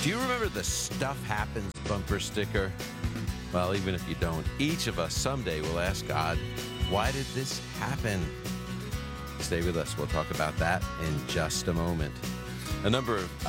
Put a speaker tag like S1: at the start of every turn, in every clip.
S1: Do you remember the Stuff Happens bumper sticker? Well, even if you don't, each of us someday will ask God, why did this happen? Stay with us. We'll talk about that in just a moment. A number of,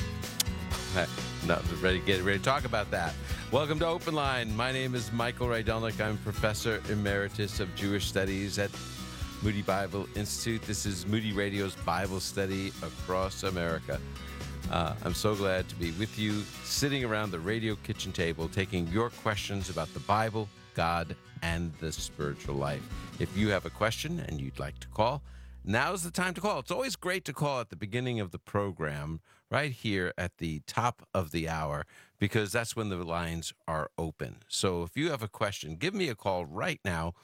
S1: get ready to talk about that. Welcome to Open Line. My name is Michael Rydelnik. I'm Professor Emeritus of Jewish Studies at Moody Bible Institute. This is Moody Radio's Bible study across America. I'm so glad to be with you, sitting around the radio kitchen table, taking your questions about the Bible, God, and the spiritual life. If you have a question and you'd like to call, now's the time to call. It's always great to call at the beginning of the program, right here at the top of the hour, because that's when the lines are open. So if you have a question, give me a call right now,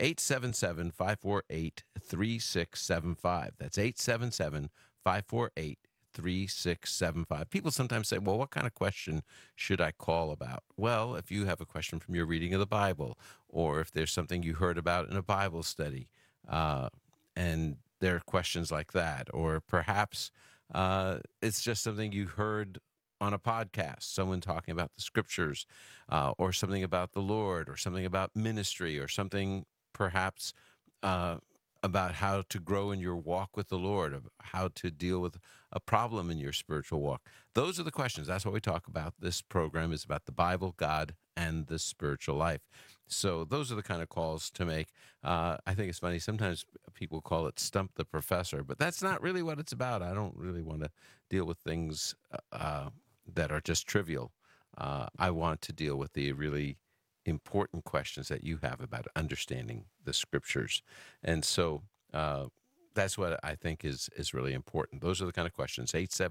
S1: 877-548-3675. That's 877-548-3675. People sometimes say, well, what kind of question should I call about? Well, if you have a question from your reading of the Bible, or if there's something you heard about in a Bible study, and there are questions like that, or perhaps it's just something you heard on a podcast, someone talking about the scriptures, or something about the Lord, or something about ministry, or something perhaps about how to grow in your walk with the Lord, of how to deal with a problem in your spiritual walk. Those are the questions. That's what we talk about. This program is about the Bible, God, and the spiritual life. So those are the kind of calls to make. I think it's funny. Sometimes people call it Stump the Professor, but that's not really what it's about. I don't really want to deal with things that are just trivial. I want to deal with the really important questions that you have about understanding the scriptures. And so that's what I think is really important. Those are the kind of questions.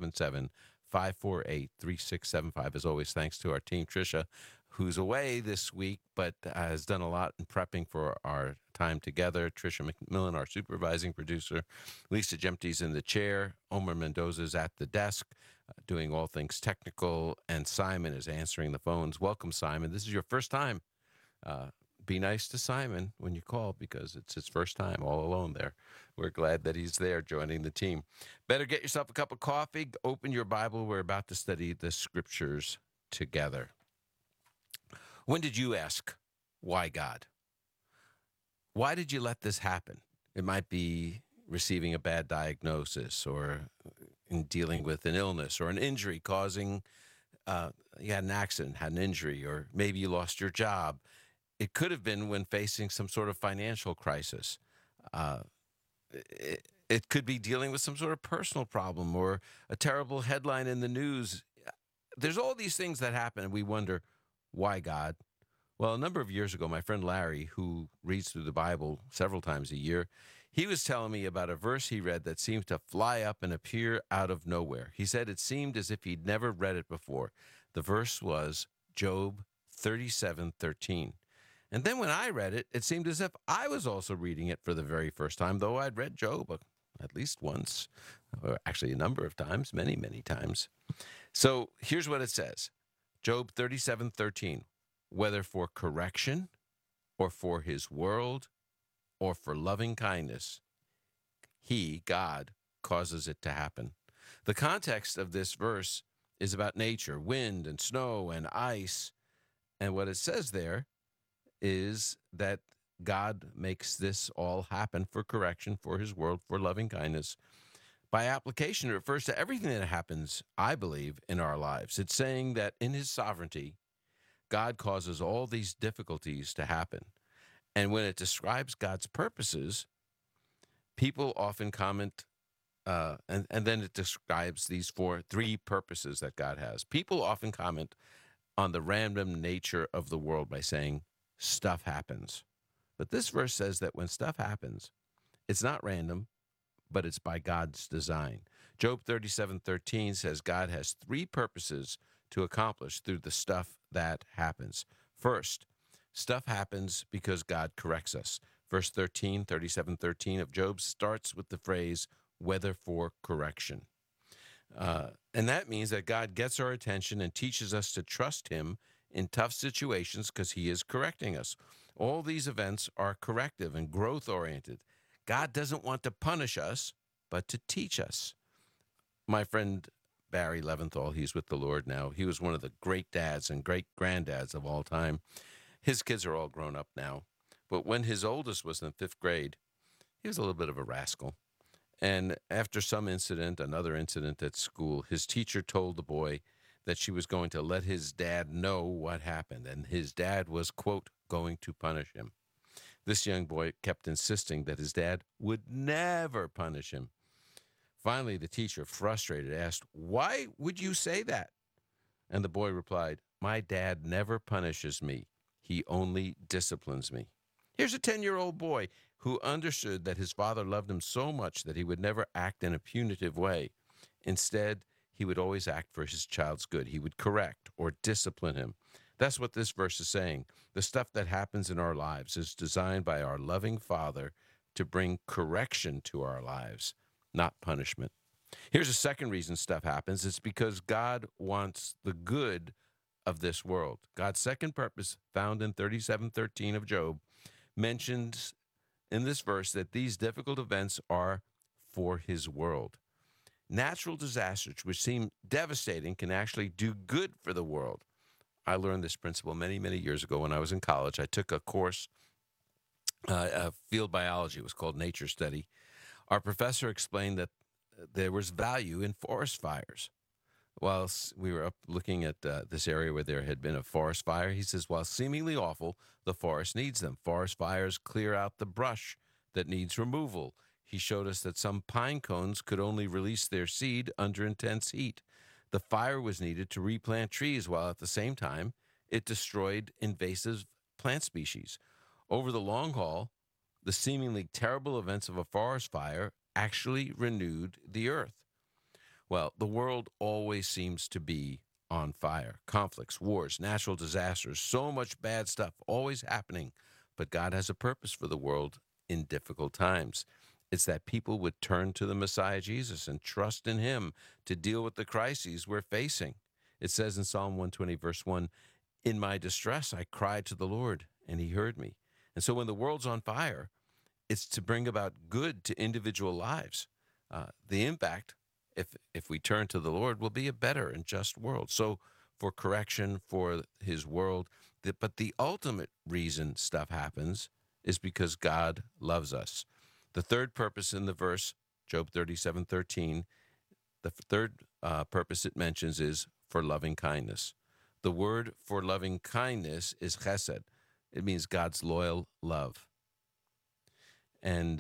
S1: 877-548-3675. As always, thanks to our team, Tricia, who's away this week, but has done a lot in prepping for our time together. Tricia McMillan, our supervising producer. Lisa Jemty's in the chair. Omer Mendoza's at the desk, doing all things technical, and Simon is answering the phones. Welcome, Simon. This is your first time. Be nice to Simon when you call, because it's his first time all alone there. We're glad that he's there joining the team. Better get yourself a cup of coffee. Open your Bible. We're about to study the scriptures together. When did you ask, why God? Why did you let this happen? It might be receiving a bad diagnosis, or in dealing with an illness or an injury causing, you had an accident, had an injury, or maybe you lost your job. It could have been when facing some sort of financial crisis. It could be dealing with some sort of personal problem, or a terrible headline in the news. There's all these things that happen, and we wonder, why God? Well, a number of years ago, my friend Larry, who reads through the Bible several times a year, he was telling me about a verse he read that seemed to fly up and appear out of nowhere. He said it seemed as if he'd never read it before. The verse was Job 37:13. And then when I read it, it seemed as if I was also reading it for the very first time, though I'd read Job at least once, or actually a number of times, many, many times. So here's what it says. Job 37:13, whether for correction, or for his world, or for loving kindness, he, God, causes it to happen. The context of this verse is about nature, wind and snow and ice. And what it says there is that God makes this all happen for correction, for his world, for loving kindness. By application, it refers to everything that happens, I believe, in our lives. It's saying that in his sovereignty, God causes all these difficulties to happen. And when it describes God's purposes, people often comment, and then it describes these three purposes that God has. People often comment on the random nature of the world by saying, stuff happens. But this verse says that when stuff happens, it's not random, but it's by God's design. Job 37:13 says God has three purposes to accomplish through the stuff that happens. First, stuff happens because God corrects us. Verse 37:13 of Job starts with the phrase, whether for correction. And that means that God gets our attention and teaches us to trust him in tough situations because he is correcting us. All these events are corrective and growth-oriented. God doesn't want to punish us, but to teach us. My friend Barry Leventhal. He's with the Lord now. He was one of the great dads and great granddads of all time. His kids are all grown up now. But when his oldest was in fifth grade, he was a little bit of a rascal. And after some incident, another incident at school, his teacher told the boy that she was going to let his dad know what happened. And his dad was, quote, going to punish him. This young boy kept insisting that his dad would never punish him. Finally, the teacher, frustrated, asked, "Why would you say that?" And the boy replied, "My dad never punishes me. He only disciplines me." Here's a 10-year-old boy who understood that his father loved him so much that he would never act in a punitive way. Instead, he would always act for his child's good. He would correct or discipline him. That's what this verse is saying. The stuff that happens in our lives is designed by our loving Father to bring correction to our lives, not punishment. Here's a second reason stuff happens. It's because God wants the good of this world. God's second purpose, found in 37:13 of Job, mentions in this verse that these difficult events are for his world. Natural disasters, which seem devastating, can actually do good for the world. I learned this principle many, many years ago when I was in college. I took a course, field biology. It was called Nature Study. Our professor explained that there was value in forest fires. While we were up looking at this area where there had been a forest fire, he says, while seemingly awful, the forest needs them. Forest fires clear out the brush that needs removal. He showed us that some pine cones could only release their seed under intense heat. The fire was needed to replant trees, while at the same time, it destroyed invasive plant species. Over the long haul, the seemingly terrible events of a forest fire actually renewed the earth. Well, the world always seems to be on fire. Conflicts, wars, natural disasters, so much bad stuff always happening. But God has a purpose for the world in difficult times. It's that people would turn to the Messiah Jesus and trust in him to deal with the crises we're facing. It says in Psalm 120, verse 1, "In my distress I cried to the Lord, and he heard me." And so when the world's on fire, it's to bring about good to individual lives. The impact, if we turn to the Lord, will be a better and just world. So for correction, for his world, but the ultimate reason stuff happens is because God loves us. The third purpose in the verse, Job 37:13, the third purpose it mentions is for loving kindness. The word for loving kindness is chesed. It means God's loyal love. And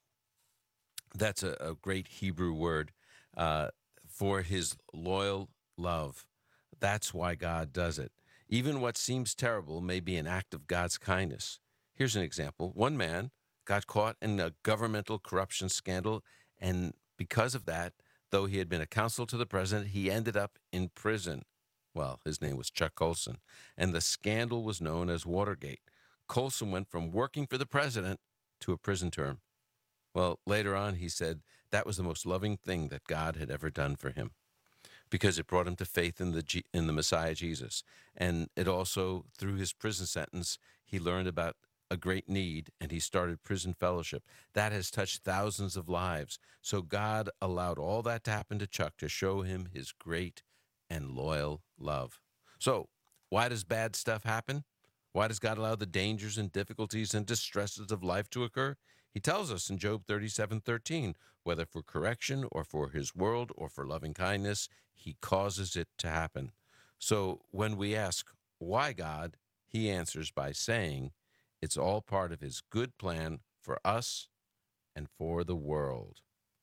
S1: that's a great Hebrew word for his loyal love. That's why God does it. Even what seems terrible may be an act of God's kindness. Here's an example. One man got caught in a governmental corruption scandal, and because of that, though he had been a counsel to the president, he ended up in prison. Well, his name was Chuck Colson, and the scandal was known as Watergate. Colson went from working for the president to a prison term. Well, later on, he said that was the most loving thing that God had ever done for him, because it brought him to faith in the Messiah Jesus. And it also, through his prison sentence, he learned about a great need, and he started prison fellowship. That has touched thousands of lives. So God allowed all that to happen to Chuck to show him his great and loyal love. So why does bad stuff happen? Why does God allow the dangers and difficulties and distresses of life to occur? He tells us in Job 37:13, whether for correction or for his world or for loving kindness, he causes it to happen. So when we ask, why God, he answers by saying, it's all part of his good plan for us and for the world.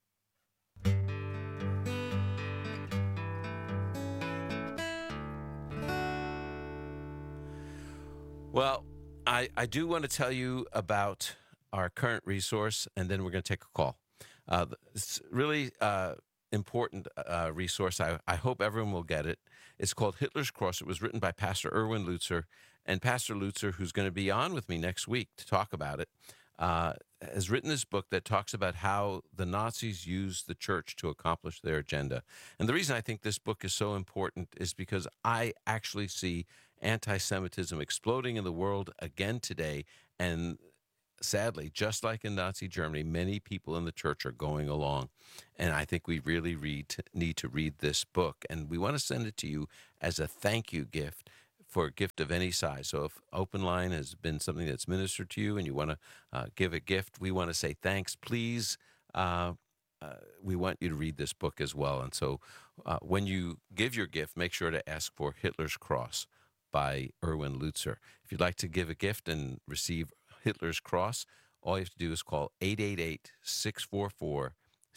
S1: Well, I do want to tell you about our current resource, and then we're going to take a call. It's really important resource. I hope everyone will get it. It's called Hitler's Cross. It was written by Pastor Erwin Lutzer. And Pastor Lutzer, who's going to be on with me next week to talk about it, has written this book that talks about how the Nazis used the church to accomplish their agenda. And the reason I think this book is so important is because I actually see anti-Semitism exploding in the world again today, and sadly, just like in Nazi Germany, many people in the church are going along. And I think we really need to read this book. And we want to send it to you as a thank you gift for a gift of any size. So if Open Line has been something that's ministered to you and you want to give a gift, we want to say thanks. Please, we want you to read this book as well. And so when you give your gift, make sure to ask for Hitler's Cross by Erwin Lutzer. If you'd like to give a gift and receive Hitler's Cross, all you have to do is call 888-644-7122.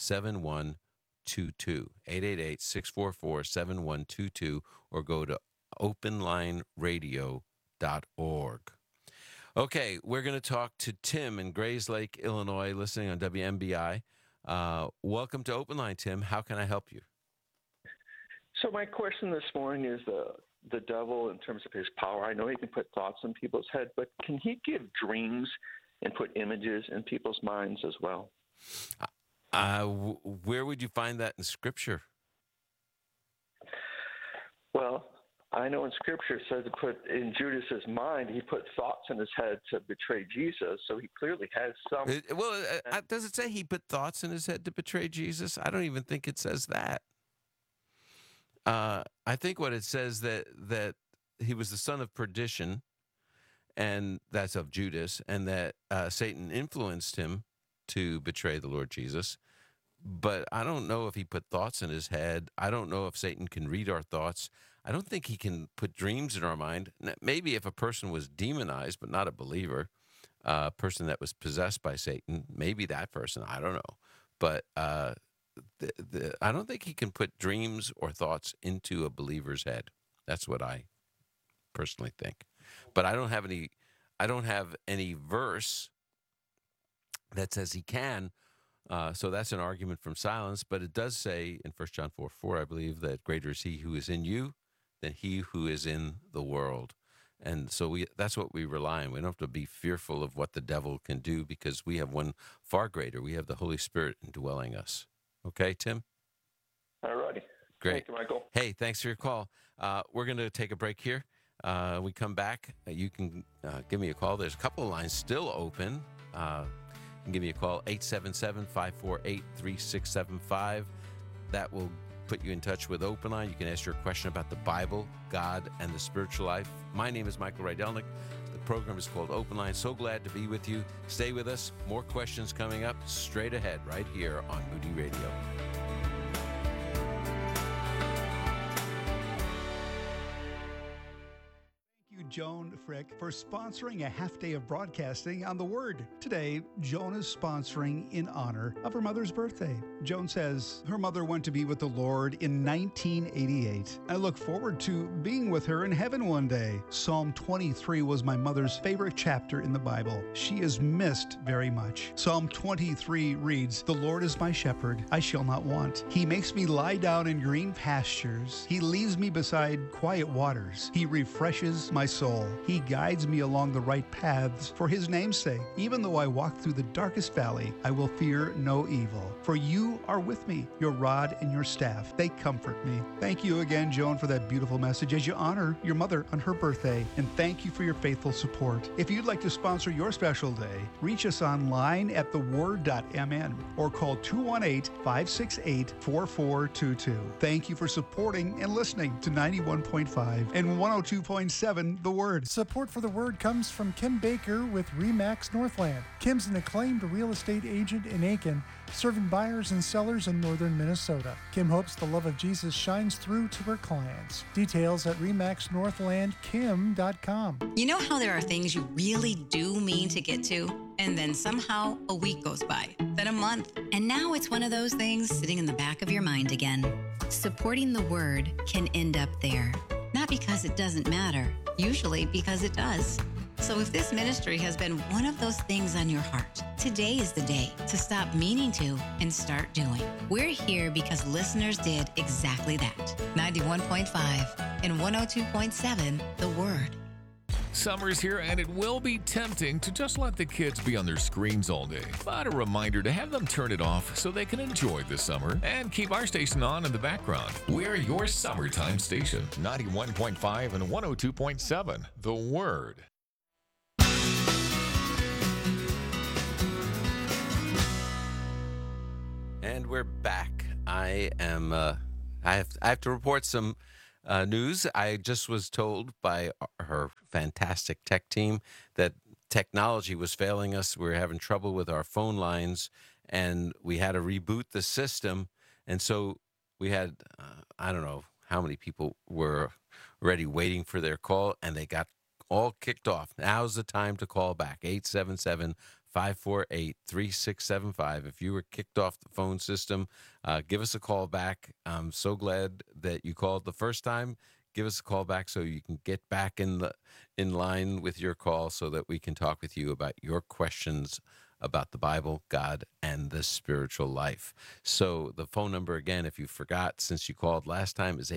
S1: 888-644-7122, or go to openlineradio.org. Okay, we're going to talk to Tim in Grayslake, Illinois, listening on WMBI. Welcome to Open Line, Tim. How can I help you?
S2: So my question this morning is the devil in terms of his power. I know he can put thoughts in people's head, but can he give dreams and put images in people's minds as well?
S1: Where would you find that in Scripture?
S2: Well, I know in Scripture it says to put in Judas's mind, he put thoughts in his head to betray Jesus, so he clearly has some...
S1: Does it say he put thoughts in his head to betray Jesus? I don't even think it says that. I think what it says that he was the son of perdition, and that's of Judas, and that Satan influenced him to betray the Lord Jesus. But I don't know if he put thoughts in his head. I don't know if Satan can read our thoughts. I don't think he can put dreams in our mind. Maybe if a person was demonized but not a believer, a person that was possessed by Satan, maybe that person, I don't know. But I don't think he can put dreams or thoughts into a believer's head. That's what I personally think. But I don't have any verse that says he can. So that's an argument from silence. But it does say in 1 John 4:4, I believe, that greater is he who is in you than he who is in the world. And so that's what we rely on. We don't have to be fearful of what the devil can do, because we have one far greater. We have the Holy Spirit indwelling us. Okay, Tim?
S2: All righty.
S1: Great.
S2: Thank you, Michael.
S1: Hey, thanks for your call. We're going to take a break here. We come back. You can give me a call. There's a couple of lines still open. You can give me a call, 877-548-3675. That will put you in touch with Open Line. You can ask your question about the Bible, God, and the spiritual life. My name is Michael Rydelnik. The program is called Open Line. So glad to be with you. Stay with us. More questions coming up straight ahead right here on Moody Radio.
S3: Joan Frick for sponsoring a half day of broadcasting on The Word. Today, Joan is sponsoring in honor of her mother's birthday. Joan says her mother went to be with the Lord in 1988. I look forward to being with her in heaven one day. Psalm 23 was my mother's favorite chapter in the Bible. She is missed very much. Psalm 23 reads, "The Lord is my shepherd, I shall not want. He makes me lie down in green pastures. He leads me beside quiet waters. He refreshes my soul. He guides me along the right paths for his name's sake. Even though I walk through the darkest valley, I will fear no evil. For you are with me. Your rod and your staff, they comfort me." Thank you again, Joan, for that beautiful message as you honor your mother on her birthday. And thank you for your faithful support. If you'd like to sponsor your special day, reach us online at theword.mn or call 218-568-4422. Thank you for supporting and listening to 91.5 and 102.7 The Word.
S4: Support for The Word comes from Kim Baker with RE/MAX Northland. Kim's an acclaimed real estate agent in Aiken, serving buyers and sellers in northern Minnesota. Kim hopes the love of Jesus shines through to her clients. Details at remaxnorthlandkim.com.
S5: You know how there are things you really do mean to get to, and then somehow a week goes by, then a month, and now it's one of those things sitting in the back of your mind again. Supporting The Word can end up there. Not because it doesn't matter, usually because it does. So if this ministry has been one of those things on your heart, today is the day to stop meaning to and start doing. We're here because listeners did exactly that. 91.5 and 102.7 The Word.
S6: Summer's here, and it will be tempting to just let the kids be on their screens all day. But a reminder to have them turn it off so they can enjoy the summer and keep our station on in the background. We're your summertime station, 91.5 and 102.7 The Word.
S1: And we're back. I have to report some news. I just was told by her fantastic tech team that technology was failing us. We were having trouble with our phone lines, and we had to reboot the system. And so we had, I don't know how many people were already waiting for their call, and they got all kicked off. Now's the time to call back, 877-548-3675. If you were kicked off the phone system, give us a call back. I'm so glad that you called the first time. Give us a call back so you can get back in line with your call so that we can talk with you about your questions about the Bible, God, and the spiritual life. So the phone number again, if you forgot since you called last time, is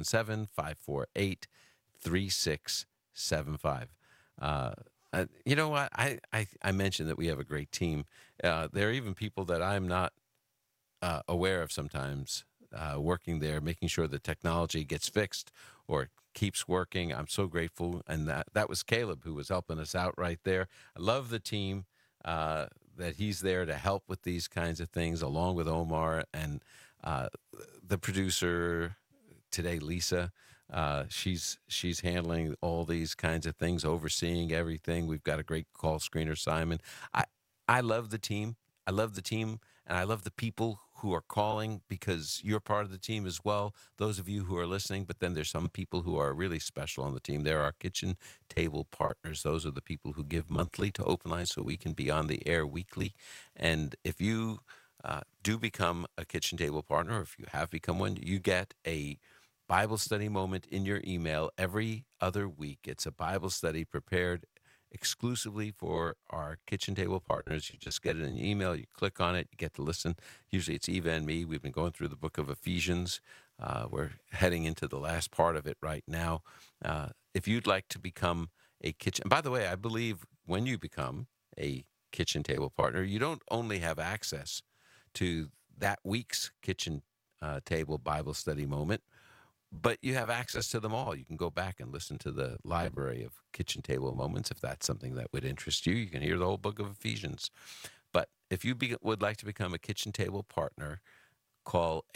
S1: 877-548-3675. You know what? I mentioned that we have a great team. There are even people that I'm not aware of sometimes working there, making sure the technology gets fixed or keeps working. I'm so grateful. And that was Caleb who was helping us out right there. I love the team that he's there to help with these kinds of things, along with Omar and the producer today, Lisa. She's handling all these kinds of things, overseeing everything. We've got a great call screener, Simon. I love the team. I love the team, and I love the people who are calling because you're part of the team as well. Those of you who are listening, but then there's some people who are really special on the team. They're our kitchen table partners. Those are the people who give monthly to Open Line so we can be on the air weekly. And if you do become a kitchen table partner, or if you have become one, you get a Bible study moment in your email every other week. It's a Bible study prepared exclusively for our kitchen table partners. You just get it in your email, you click on it, you get to listen. Usually it's Eva and me. We've been going through the book of Ephesians. We're heading into the last part of it right now. If you'd like to become a kitchen, and by the way, I believe when you become a kitchen table partner, you don't only have access to that week's kitchen table Bible study moment, but you have access to them all. You can go back and listen to the library of kitchen table moments if that's something that would interest you. You can hear the whole book of Ephesians. But if you would like to become a kitchen table partner, call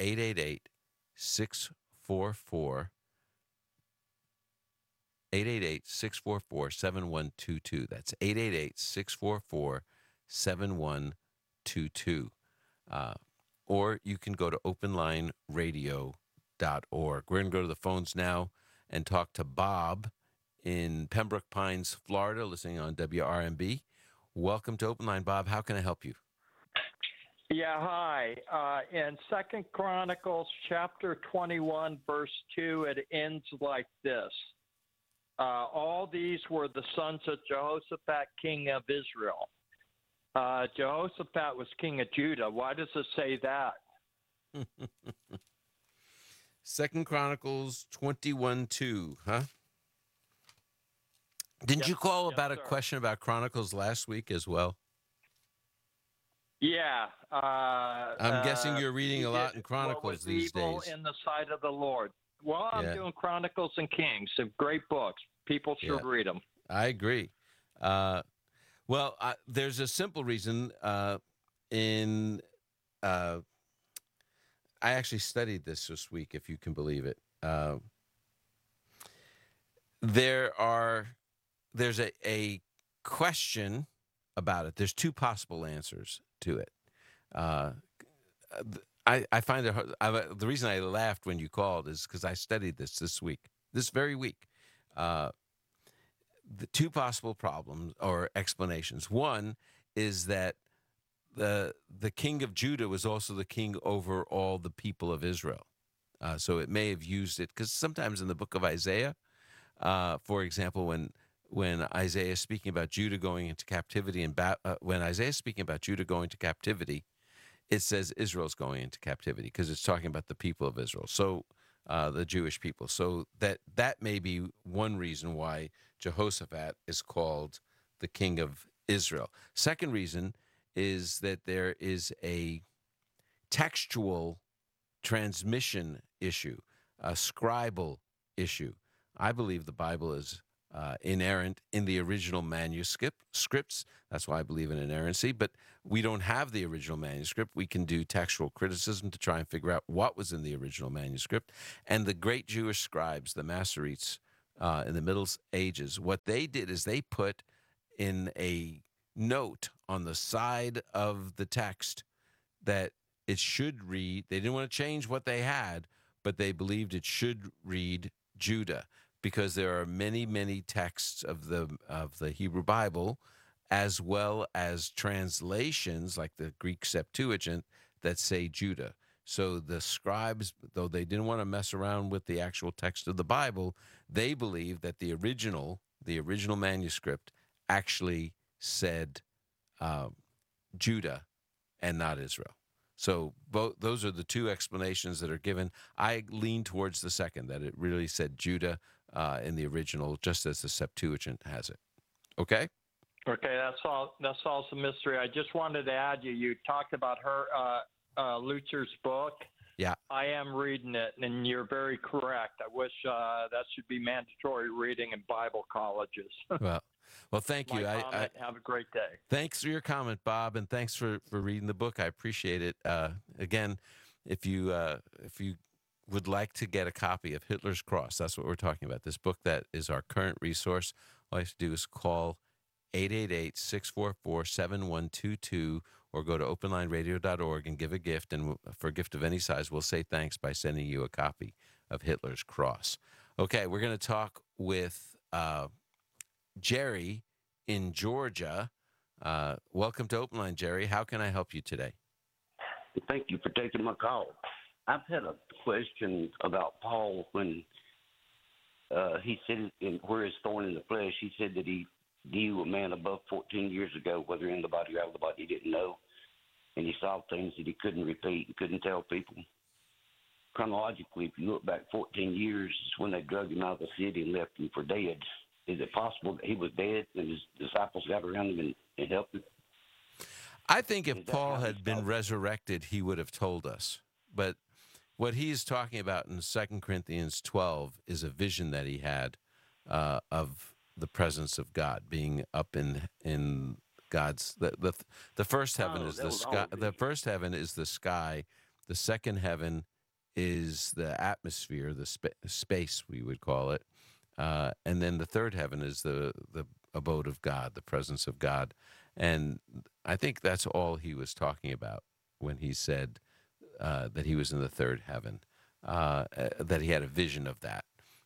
S1: 888-644 888-644-7122. That's 888-644-7122. Or you can go to openlineradio.org. We're going to go to the phones now and talk to Bob in Pembroke Pines, Florida, listening on WRMB. Welcome to Open Line, Bob. How can I help you?
S7: Yeah, hi. In 2 Chronicles chapter 21, verse 2, it ends like this. All these were the sons of Jehoshaphat, king of Israel. Jehoshaphat was king of Judah. Why does it say that?
S1: 2 Chronicles 21:2, huh? Didn't you call about a question about Chronicles last week as well?
S7: Yeah.
S1: I'm guessing you're reading a lot in Chronicles these days.
S7: In the sight of the Lord. Well, I'm doing Chronicles and Kings. They're great books. People should read them.
S1: I agree. Well, there's a simple reason. I actually studied this week, if you can believe it. There's a question about it. There's two possible answers to it. I find it hard. The reason I laughed when you called is because I studied this very week. The two possible problems or explanations. One is that the king of Judah was also the king over all the people of Israel. So it may have used it because sometimes in the book of Isaiah, for example, when Isaiah is speaking about Judah going into captivity, when Isaiah is speaking about Judah going to captivity, it says Israel's going into captivity because it's talking about the people of Israel. So the Jewish people. So that may be one reason why Jehoshaphat is called the king of Israel. Second reason is that there is a textual transmission issue, a scribal issue. I believe the Bible is inerrant in the original manuscripts. That's why I believe in inerrancy. But we don't have the original manuscript. We can do textual criticism to try and figure out what was in the original manuscript. And the great Jewish scribes, the Masoretes, in the Middle Ages, what they did is they put in a note on the side of the text that it should read. They didn't want to change what they had, but they believed it should read Judah, because there are many, many texts of the Hebrew Bible, as well as translations like the Greek Septuagint that say Judah. So the scribes, though they didn't want to mess around with the actual text of the Bible, they believed that the original manuscript actually said Judah and not Israel. So both those are the two explanations that are given. I lean towards the second, that it really said Judah in the original, just as the Septuagint has it. Okay?
S7: Okay, that's all some mystery. I just wanted to add, you talked about Lutzer's book.
S1: Yeah.
S7: I am reading it, and you're very correct. I wish that should be mandatory reading in Bible colleges.
S1: Well, thank you.
S7: Have a great day.
S1: Thanks for your comment, Bob, and thanks for reading the book. I appreciate it. Again, if you would like to get a copy of Hitler's Cross, that's what we're talking about. This book that is our current resource. All you have to do is call 888-644-7122 or go to openlineradio.org and give a gift. And for a gift of any size, we'll say thanks by sending you a copy of Hitler's Cross. Okay, we're going to talk with Jerry in Georgia. Welcome to Open Line, Jerry. How can I help you today?
S8: Thank you for taking my call. I've had a question about Paul when he said, where his thorn in the flesh, he said that he knew a man above 14 years ago, whether in the body or out of the body, he didn't know. And he saw things that he couldn't repeat and couldn't tell people. Chronologically, if you look back 14 years, it's when they drug him out of the city and left him for dead. Is it possible that he was dead and his disciples got around him and helped him?
S1: I think if Paul had been resurrected, he would have told us. But what he's talking about in 2 Corinthians 12 is a vision that he had of the presence of God, being up in God's the first heaven is the sky. The first heaven is the sky. The second heaven is the atmosphere, the space we would call it, and then the third heaven is the abode of God, the presence of God. And I think that's all he was talking about when he said that he was in the third heaven, that he had a vision of that.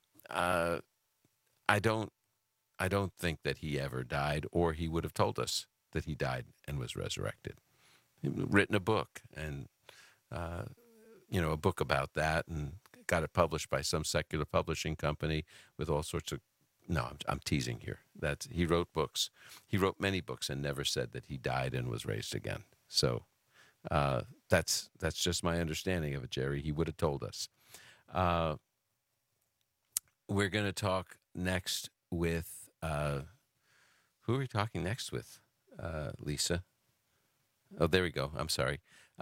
S1: I don't think that he ever died, or he would have told us that he died and was resurrected. He'd written a book, and a book about that, and got it published by some secular publishing company with all sorts of. No, I'm teasing here. That he wrote books. He wrote many books and never said that he died and was raised again. So that's just my understanding of it, Jerry. He would have told us. We're going to talk next with who are we talking next with, Lisa? Oh, there we go. I'm sorry.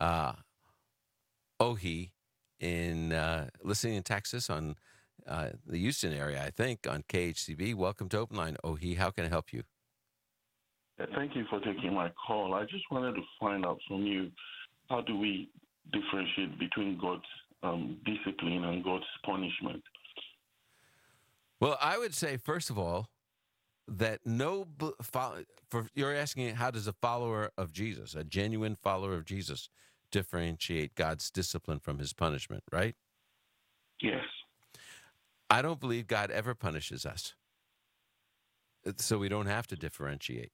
S1: Ohi listening in Texas on the Houston area, I think, on KHCB. Welcome to Open Line, Ohi. How can I help you?
S9: Thank you for taking my call. I just wanted to find out from you, how do we differentiate between God's discipline and God's punishment?
S1: Well, I would say, first of all, that you're asking how does a follower of Jesus, a genuine follower of Jesus, differentiate God's discipline from his punishment, right?
S9: Yes.
S1: I don't believe God ever punishes us, so we don't have to differentiate.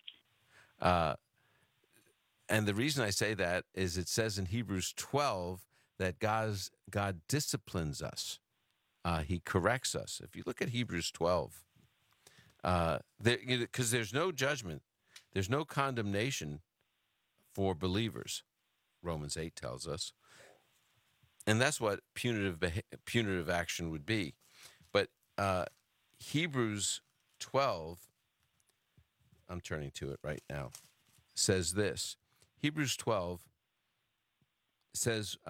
S1: And the reason I say that is it says in Hebrews 12 that God disciplines us. He corrects us. If you look at Hebrews 12, because there's no judgment, there's no condemnation for believers, Romans 8 tells us. And that's what punitive action would be. But Hebrews 12, I'm turning to it right now, says this. Hebrews 12 says,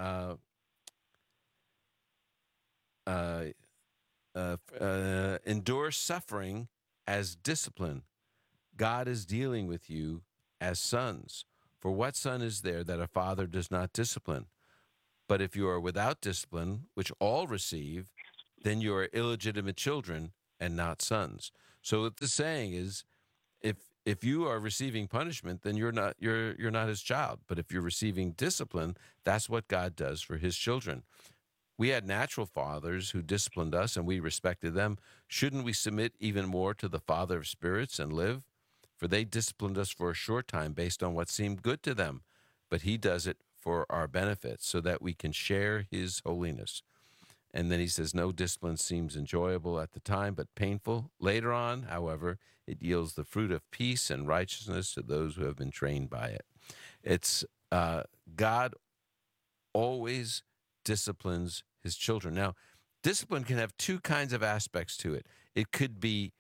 S1: endure suffering as discipline. God is dealing with you as sons. For what son is there that a father does not discipline? But if you are without discipline, which all receive, then you are illegitimate children and not sons. So what the saying is, if you are receiving punishment, then you're not his child. But if you're receiving discipline, that's what God does for his children. We had natural fathers who disciplined us, and we respected them. Shouldn't we submit even more to the Father of spirits and live? For they disciplined us for a short time based on what seemed good to them, but he does it for our benefit so that we can share his holiness. And then he says, no discipline seems enjoyable at the time, but painful. Later on, however, it yields the fruit of peace and righteousness to those who have been trained by it. It's God always disciplines his children. Now, discipline can have two kinds of aspects to it. It could be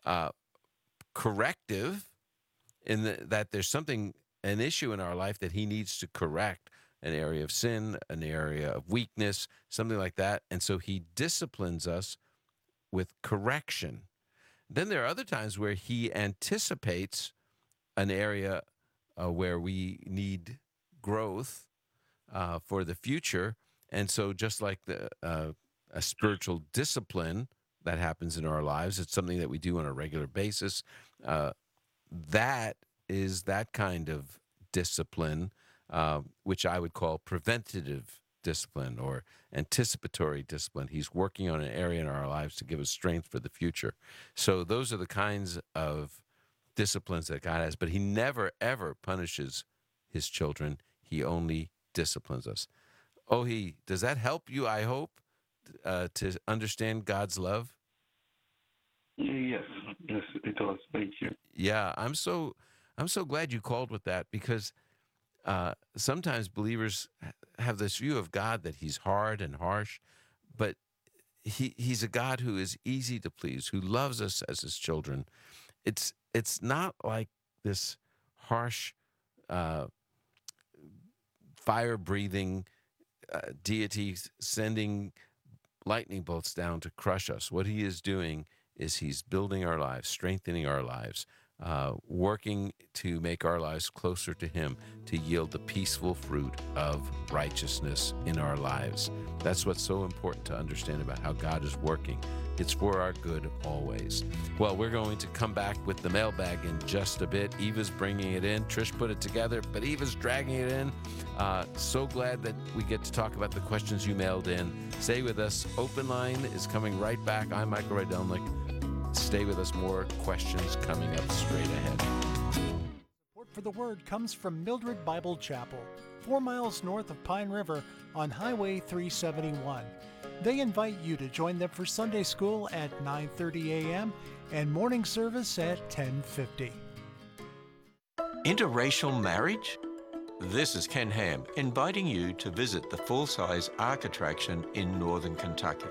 S1: corrective, in that there's an issue in our life that he needs to correct, an area of sin, an area of weakness, something like that. And so he disciplines us with correction. Then there are other times where he anticipates an area where we need growth for the future. And so just like a spiritual discipline that happens in our lives, it's something that we do on a regular basis. That is that kind of discipline, which I would call preventative discipline or anticipatory discipline. He's working on an area in our lives to give us strength for the future. So those are the kinds of disciplines that God has, but he never, ever punishes his children. He only disciplines us. Does that help you, I hope, to understand God's love?
S9: Yes, it does. Thank you.
S1: Yeah, I'm so glad you called with that, because sometimes believers have this view of God that he's hard and harsh, but he's a God who is easy to please, who loves us as his children. It's not like this harsh, fire-breathing deity sending lightning bolts down to crush us. What he is doing is he's building our lives, strengthening our lives, working to make our lives closer to him, to yield the peaceful fruit of righteousness in our lives. That's what's so important to understand about how God is working. It's for our good always. Well, we're going to come back with the mailbag in just a bit. Eva's bringing it in. Trish put it together, but Eva's dragging it in. So glad that we get to talk about the questions you mailed in. Stay with us. Open Line is coming right back. I'm Michael Rydelnik. Stay with us. More questions coming up straight ahead.
S4: Support for the Word comes from Mildred Bible Chapel, 4 miles north of Pine River on Highway 371. They invite you to join them for Sunday school at 9:30 a.m. and morning service at 10:50.
S10: Interracial marriage? This is Ken Ham inviting you to visit the full-size Ark attraction in northern Kentucky.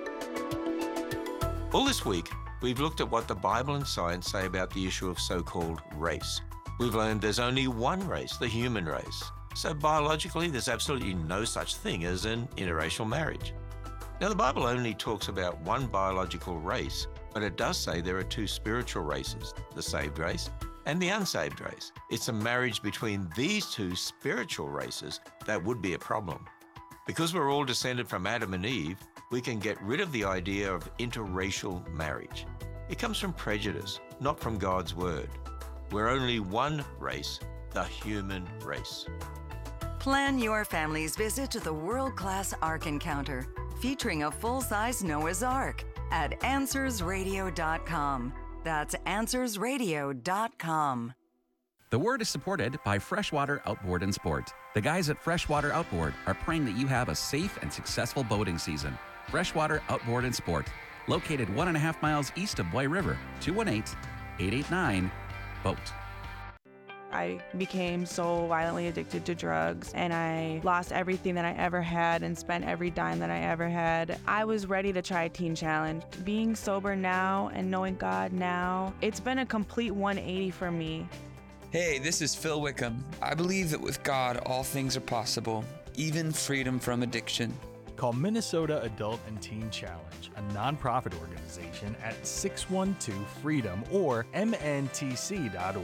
S10: All this week, we've looked at what the Bible and science say about the issue of so-called race. We've learned there's only one race, the human race. So biologically, there's absolutely no such thing as an interracial marriage. Now, the Bible only talks about one biological race, but it does say there are two spiritual races, the saved race and the unsaved race. It's a marriage between these two spiritual races that would be a problem. Because we're all descended from Adam and Eve, we can get rid of the idea of interracial marriage. It comes from prejudice, not from God's word. We're only one race, the human race.
S11: Plan your family's visit to the world-class Ark Encounter, featuring a full-size Noah's Ark at AnswersRadio.com. That's AnswersRadio.com.
S12: The Word is supported by Freshwater Outboard and Sport. The guys at Freshwater Outboard are praying that you have a safe and successful boating season. Freshwater Outboard and Sport, located 1.5 miles east of Boy River, 218-889-BOAT.
S13: I became so violently addicted to drugs, and I lost everything that I ever had and spent every dime that I ever had. I was ready to try a teen challenge. Being sober now and knowing God now, it's been a complete 180 for me.
S14: Hey, this is Phil Wickham. I believe that with God, all things are possible, even freedom from addiction.
S15: Call Minnesota Adult and Teen Challenge, a nonprofit organization, at 612-FREEDOM or mntc.org.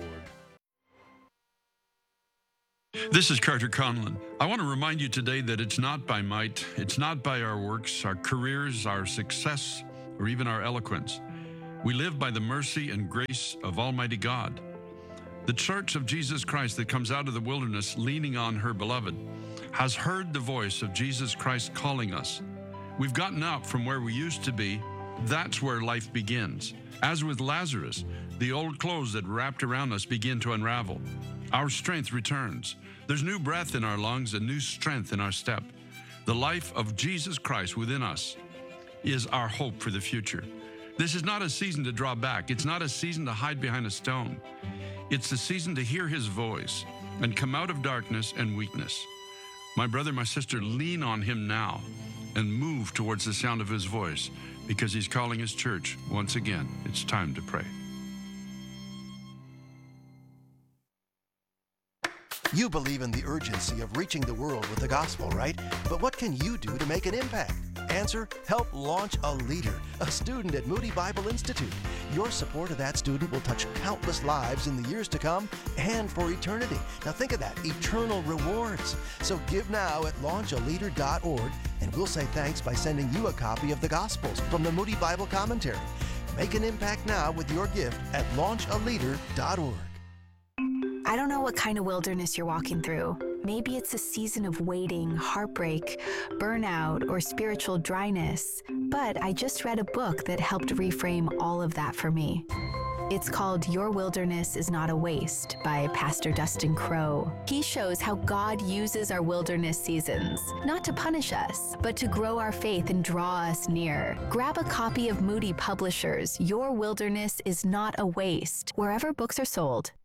S16: This is Carter Conlon. I want to remind you today that it's not by might, it's not by our works, our careers, our success, or even our eloquence. We live by the mercy and grace of Almighty God. The Church of Jesus Christ that comes out of the wilderness leaning on her beloved has heard the voice of Jesus Christ calling us. We've gotten up from where we used to be. That's where life begins. As with Lazarus, the old clothes that wrapped around us begin to unravel. Our strength returns. There's new breath in our lungs and new strength in our step. The life of Jesus Christ within us is our hope for the future. This is not a season to draw back. It's not a season to hide behind a stone. It's the season to hear his voice and come out of darkness and weakness. My brother, my sister, lean on him now and move towards the sound of his voice because he's calling his church once again. It's time to pray.
S17: You believe in the urgency of reaching the world with the gospel, right? But what can you do to make an impact? Answer: help launch a leader, a student at Moody Bible Institute. Your support of that student will touch countless lives in the years to come and for eternity. Now think of that, eternal rewards. So give now at launchaleader.org, and we'll say thanks by sending you a copy of the Gospels from the Moody Bible Commentary. Make an impact now with your gift at launchaleader.org.
S18: I don't know what kind of wilderness you're walking through. Maybe it's a season of waiting, heartbreak, burnout, or spiritual dryness. But I just read a book that helped reframe all of that for me. It's called Your Wilderness is Not a Waste by Pastor Dustin Crowe. He shows how God uses our wilderness seasons, not to punish us, but to grow our faith and draw us near. Grab a copy of Moody Publishers' Your Wilderness is Not a Waste, wherever books are sold.